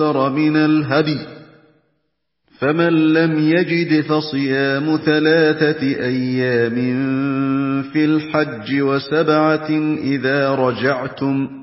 تَيَسَّرَ مِنَ الْهَدْيِ ۖ فَمَن لَّمْ يَجِدْ فَصِيَامُ 3 أيام في الحج و7 إذا رجعتم ۗ